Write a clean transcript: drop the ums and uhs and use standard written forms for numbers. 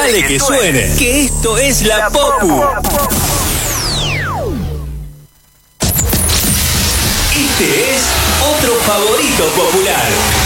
Dale que suene, que esto es la Popu. Este es otro favorito popular.